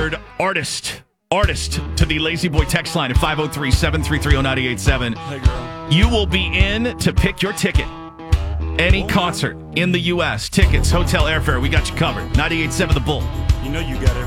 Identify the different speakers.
Speaker 1: word artist to the Lazy Boy text line at 503-733-0987.
Speaker 2: Hey, girl.
Speaker 1: You will be in to pick your ticket. Any concert in the U.S. Tickets, hotel, airfare, we got you covered. 98.7 The Bull.
Speaker 2: You know you got